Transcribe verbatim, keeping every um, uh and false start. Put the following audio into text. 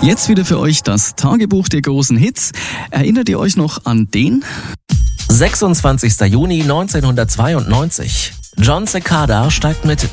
Jetzt wieder für euch das Tagebuch der großen Hits. Erinnert ihr euch noch an den? sechsundzwanzigster Juni neunzehnhundertzweiundneunzig. Jon Secada steigt mit